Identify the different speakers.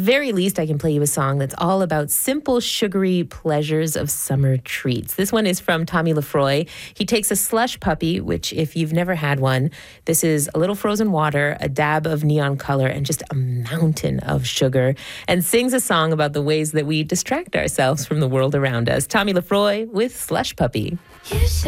Speaker 1: very least, I can play you a song that's all about simple, sugary pleasures of summer treats. This one is from Tommy Lefroy. He takes a slush puppy, which if you've never had one, this is a little frozen water, a dab of neon color, and just a mountain of sugar, and sings a song about the ways that we distract ourselves from the world around us. Tommy Lefroy with Slush Puppy.